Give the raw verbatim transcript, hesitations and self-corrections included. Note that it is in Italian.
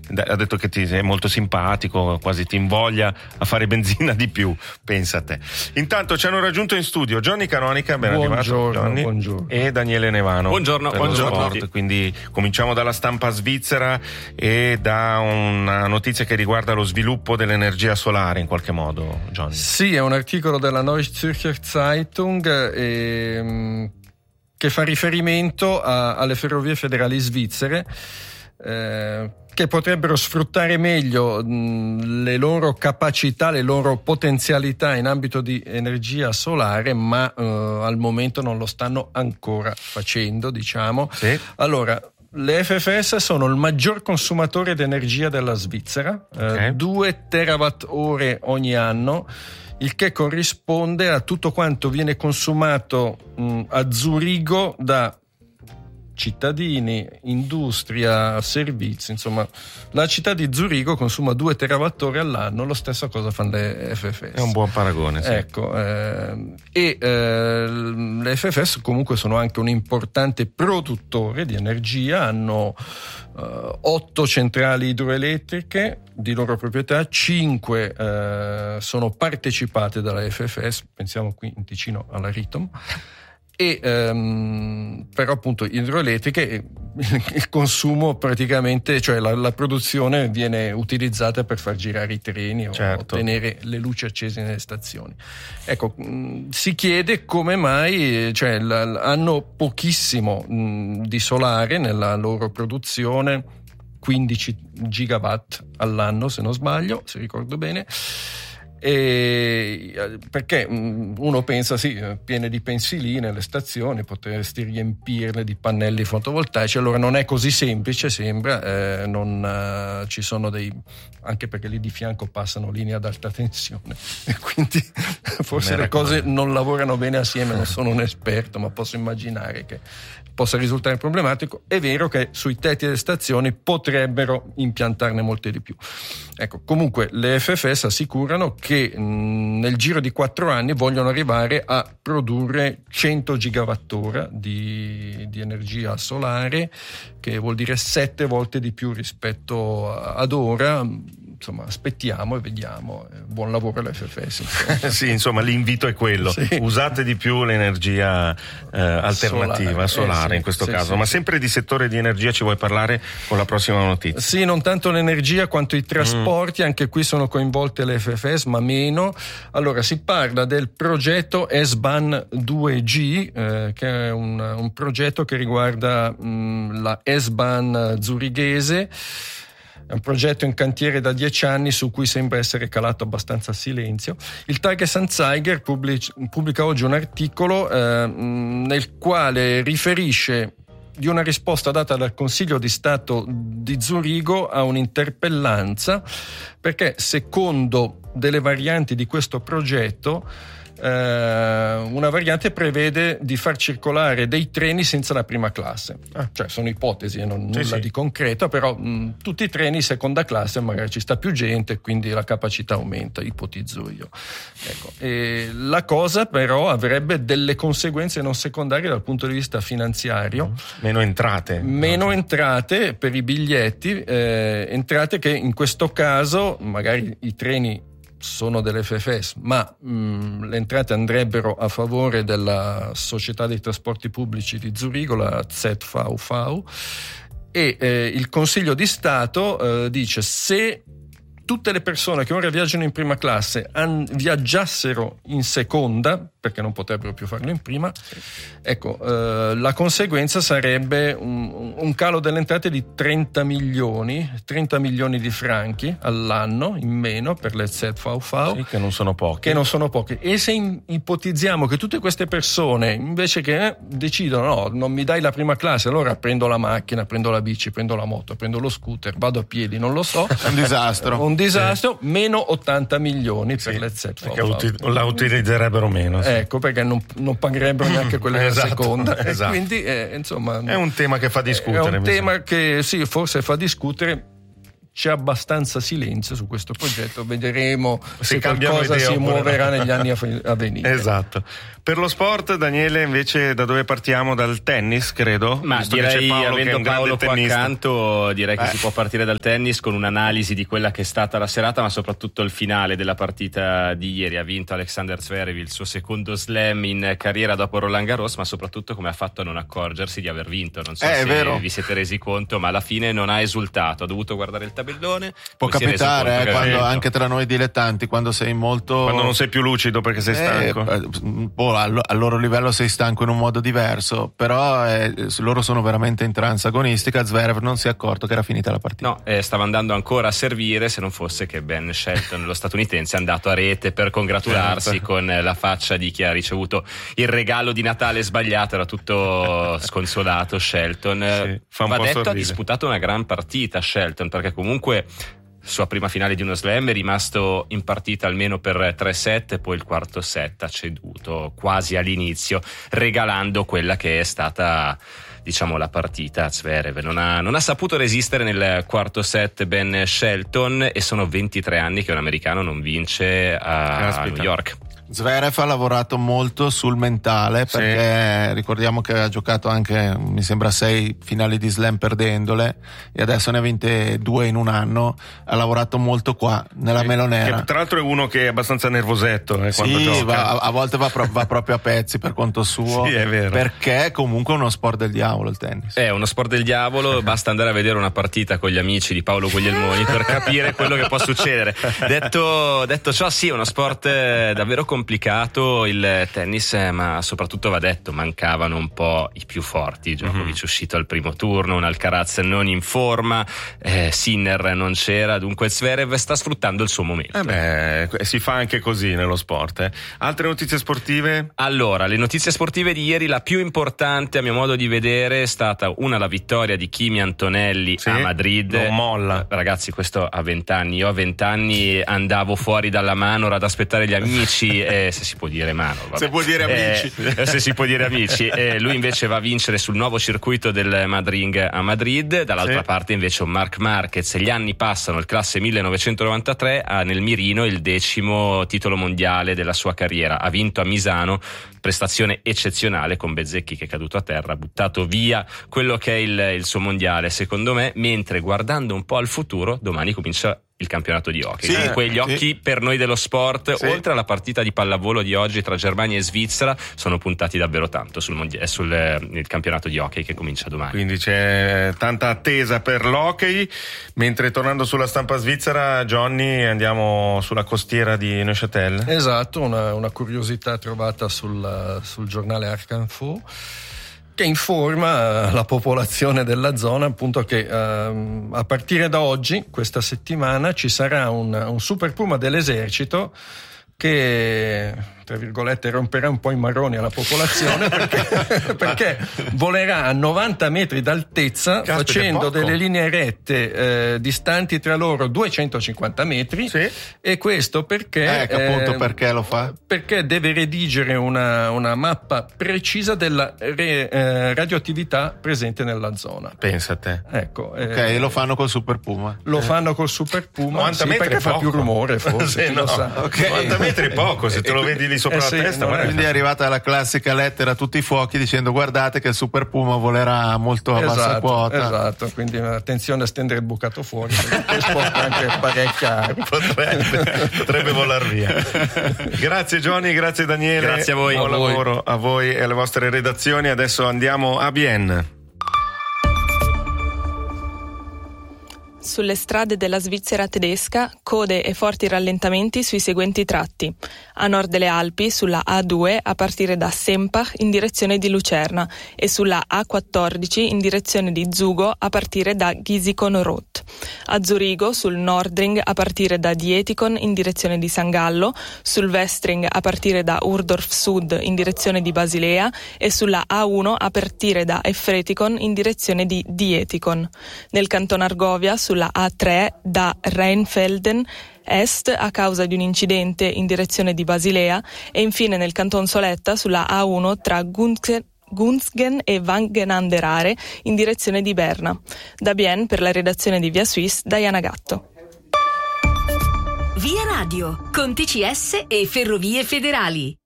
ha detto che ti è molto simpatico, quasi ti invoglia a fare benzina di più, pensa a te. Intanto ci hanno raggiunto in studio Johnny Canonica, ben buongiorno, arrivato Johnny, buongiorno. e Daniele Nevano. Buongiorno, buongiorno. Sport. Quindi cominciamo dalla stampa svizzera e da una notizia che riguarda lo sviluppo dell'energia solare in qualche modo, Johnny. Sì, è un articolo della Neue Zürcher Zeitung e, che fa riferimento a, alle ferrovie federali svizzere eh, che potrebbero sfruttare meglio mh, le loro capacità, le loro potenzialità in ambito di energia solare, ma eh, al momento non lo stanno ancora facendo, diciamo. Sì. Allora, le F F S sono il maggior consumatore di energia della Svizzera, okay. eh, due terawatt ore ogni anno, il che corrisponde a tutto quanto viene consumato mh, a Zurigo da cittadini, industria, servizi, insomma la città di Zurigo consuma due terawatt ore all'anno, lo stesso cosa fanno le F F S. È un buon paragone, sì. Ecco, eh, e eh, le F F S comunque sono anche un importante produttore di energia, hanno eh, otto centrali idroelettriche di loro proprietà, cinque eh, sono partecipate dalla F F S, pensiamo qui in Ticino alla Ritom. E ehm, però appunto idroelettriche, il consumo praticamente, cioè la, la produzione viene utilizzata per far girare i treni o certo. tenere le luci accese nelle stazioni. Ecco, mh, si chiede come mai, cioè la, hanno pochissimo mh, di solare nella loro produzione, quindici gigawatt all'anno se non sbaglio, se ricordo bene. E perché uno pensa sì, piene di pensiline le stazioni, potresti riempirle di pannelli fotovoltaici, allora non è così semplice, sembra, eh, non uh, ci sono dei, anche perché lì di fianco passano linee ad alta tensione e quindi forse le cose non lavorano bene assieme, non sono un esperto ma posso immaginare che possa risultare problematico. È vero che sui tetti delle stazioni potrebbero impiantarne molte di più. Ecco, comunque le F F S assicurano che mh, nel giro di quattro anni vogliono arrivare a produrre cento gigawattora di, di energia solare, che vuol dire sette volte di più rispetto a, ad ora. Insomma, aspettiamo e vediamo. Buon lavoro all'F F S. Insomma. Sì, insomma, l'invito è quello. Sì. Usate di più l'energia eh, alternativa, solare, solare eh, sì, in questo sì, caso. Sì, Ma sì. sempre di settore di energia ci vuoi parlare con la prossima notizia? Sì, non tanto l'energia quanto i trasporti, mm. anche qui sono coinvolte le F F S, ma meno. Allora, si parla del progetto S-Bahn due G, eh, che è un, un progetto che riguarda mh, la S-Bahn zurighese. È un progetto in cantiere da dieci anni su cui sembra essere calato abbastanza silenzio. Il Tagesanzeiger pubblic- pubblica oggi un articolo eh, nel quale riferisce di una risposta data dal Consiglio di Stato di Zurigo a un'interpellanza, perché secondo delle varianti di questo progetto una variante prevede di far circolare dei treni senza la prima classe, ah. cioè sono ipotesi e non nulla sì, sì. di concreto, però mh, tutti i treni seconda classe magari ci sta più gente, quindi la capacità aumenta, ipotizzo io. Ecco. E la cosa però avrebbe delle conseguenze non secondarie dal punto di vista finanziario, mm. meno entrate meno no. entrate per i biglietti, eh, entrate che in questo caso magari i treni sono delle F F S, ma mh, le entrate andrebbero a favore della società dei trasporti pubblici di Zurigo, la Z V V, e eh, il Consiglio di Stato eh, dice: se tutte le persone che ora viaggiano in prima classe an- viaggiassero in seconda, perché non potrebbero più farlo in prima, ecco, eh, la conseguenza sarebbe un, un calo delle entrate di trenta milioni di franchi all'anno in meno per le Z V V, sì, che non sono poche. Che non sono poche. E se in, ipotizziamo che tutte queste persone, invece che eh, decidono, no, non mi dai la prima classe, allora prendo la macchina, prendo la bici, prendo la moto, prendo lo scooter, vado a piedi, non lo so. Un disastro. Un disastro, sì. Meno ottanta milioni per sì, le Z V V. Perché uti- la utilizzerebbero meno. Sì. Ecco, perché non, non pagherebbero neanche quella esatto, della seconda. Esatto. E quindi, eh, insomma, è un tema che fa discutere. È un tema sembra. che sì, forse fa discutere. C'è abbastanza silenzio su questo progetto, vedremo se, se qualcosa si muoverà negli anni a venire. Esatto. Per lo sport, Daniele, invece da dove partiamo? Dal tennis, credo? Ma Visto direi, che c'è Paolo, avendo che è un Paolo qua tennista. accanto, direi che eh. si può partire dal tennis con un'analisi di quella che è stata la serata, ma soprattutto il finale della partita di ieri. Ha vinto Alexander Zverev il suo secondo slam in carriera dopo Roland Garros, ma soprattutto come ha fatto a non accorgersi di aver vinto. Non so eh, se vero. vi siete resi conto, ma alla fine non ha esultato, ha dovuto guardare il tabellone. Può capitare, eh, quando, vinto. anche tra noi dilettanti, quando sei molto... Quando non sei più lucido perché sei stanco. Eh, boh, al, al loro livello sei stanco in un modo diverso, però eh, loro sono veramente in trance agonistica. Zverev non si è accorto che era finita la partita. No, eh, stava andando ancora a servire, se non fosse che Ben Shelton, lo statunitense, è andato a rete per congratularsi certo. con la faccia di chi ha ricevuto il regalo di Natale sbagliato. Era tutto sconsolato Shelton. Sì, fa un Va po' detto, sorridere. ha disputato una gran partita Shelton, perché comunque sua prima finale di uno slam è rimasto in partita almeno per tre set, e poi il quarto set ha ceduto quasi all'inizio, regalando quella che è stata, diciamo, la partita a Zverev. Non ha, non ha saputo resistere nel quarto set Ben Shelton, e sono ventitré anni che un americano non vince a Caspita. New York. Zverev ha lavorato molto sul mentale, perché sì. ricordiamo che ha giocato anche, mi sembra, sei finali di slam perdendole, e adesso ne ha vinte due in un anno. Ha lavorato molto qua nella Che- melonera. Che, tra l'altro è uno che è abbastanza nervosetto eh, quando Sì, gioca. va, a, a volte va, pro- va proprio a pezzi per conto suo. Sì, è vero. Perché è comunque uno sport del diavolo il tennis. È uno sport del diavolo, basta andare a vedere una partita con gli amici di Paolo Guglielmoni per capire quello che può succedere. Detto, detto ciò, sì, è uno sport eh, davvero complicato il tennis, eh, ma soprattutto va detto, mancavano un po' i più forti. Djokovic mm-hmm. uscito al primo turno, un Alcaraz non in forma, eh, Sinner non c'era, dunque Zverev sta sfruttando il suo momento. Eh beh, si fa anche così nello sport. Eh. Altre notizie sportive? Allora, le notizie sportive di ieri, la più importante a mio modo di vedere è stata una, la vittoria di Kimi Antonelli Sì, a Madrid. non molla. Ragazzi, questo a vent'anni, io a vent'anni andavo fuori dalla Manor ad aspettare gli amici, eh, se si può dire Manor, vabbè. Se può dire amici. Eh, se si può dire amici. Eh, lui invece va a vincere sul nuovo circuito del Madring a Madrid. Dall'altra Sì. parte invece un Marc Marquez, gli anni passano, il classe millenovecentonovantatré ha nel mirino il decimo titolo mondiale della sua carriera. Ha vinto a Misano, prestazione eccezionale, con Bezzecchi che è caduto a terra, ha buttato via quello che è il, il suo mondiale, secondo me. Mentre guardando un po' al futuro, domani comincia il campionato di hockey. Sì, Dunque gli sì. occhi per noi dello sport, Sì. oltre alla partita di pallavolo di oggi tra Germania e Svizzera, sono puntati davvero tanto sul, mondia- sul eh, il campionato di hockey che comincia domani. Quindi c'è tanta attesa per l'hockey. Mentre tornando sulla stampa svizzera, Johnny, andiamo sulla costiera di Neuchâtel. Esatto, una, una curiosità trovata sul, sul giornale Arc-Info, che informa la popolazione della zona appunto che uh, a partire da oggi, questa settimana, ci sarà un, un super puma dell'esercito che, tra virgolette, romperà un po' i marroni alla popolazione perché, perché volerà a novanta metri d'altezza. Caspita, facendo poco. delle linee rette eh, distanti tra loro duecentocinquanta metri. Sì. E questo perché Ecco appunto eh, perché lo fa. perché deve redigere una, una mappa precisa della re, eh, radioattività presente nella zona. Pensa a te. Ecco, eh, Ok, lo fanno col Super Puma. lo fanno col Super Puma, novanta sì, metri perché è fa poco. più rumore forse, Sì, chi no. lo sa. Ok. novanta metri è poco, se te lo vedi lì sopra Eh la sì, testa. non guarda. è- Quindi è arrivata la classica lettera a tutti i fuochi dicendo: guardate che il Super Puma volerà molto a bassa Esatto, quota. esatto, quindi attenzione a stendere il bucato fuori perché poi sporca anche parecchia. Potrebbe, potrebbe volar via. Grazie Johnny, grazie Daniele. Grazie a voi. Buon A voi. lavoro a voi e alle vostre redazioni. Adesso andiamo a Bienne. Sulle strade della Svizzera tedesca, code e forti rallentamenti sui seguenti tratti. A nord delle Alpi, sulla A due a partire da Sempach in direzione di Lucerna e sulla A quattordici in direzione di Zugo a partire da Gisikon-Roth. A Zurigo, sul Nordring a partire da Dietikon in direzione di San Gallo, sul Westring a partire da Urdorf Sud in direzione di Basilea e sulla A uno a partire da Efretikon in direzione di Dietikon. Nel canton Argovia, sulla A tre da Rheinfelden est a causa di un incidente in direzione di Basilea e infine nel canton Soletta sulla A uno tra Gunzen Gunzgen e Wangenanderare in direzione di Berna. Da Bienne, per la redazione di Via Suisse, Diana Gatto. Via Radio, con T C S e Ferrovie Federali.